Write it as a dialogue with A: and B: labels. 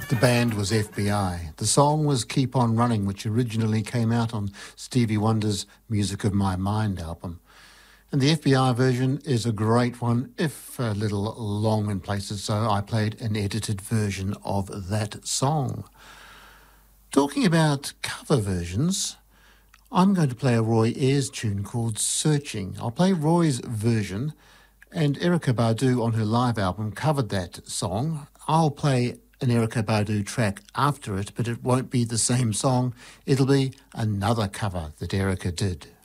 A: The band was FBI. The song was Keep On Running, which originally came out on Stevie Wonder's Music of My Mind album. And the FBI version is a great one, if a little long in places, so I played an edited version of that song. Talking about cover versions, I'm going to play a Roy Ayers tune called Searching. I'll play Roy's version, and Erykah Badu on her live album covered that song. I'll play an Erykah Badu track after it, but it won't be the same song. It'll be another cover that Erykah did.